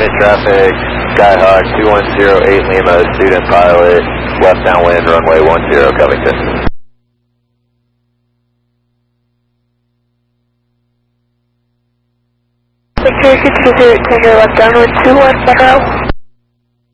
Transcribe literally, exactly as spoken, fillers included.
unit traffic, Skyhawk two one zero eight Lima, student pilot, left downwind, runway one zero, Covington. Victor, six two zero, left downwind two one, Monroe.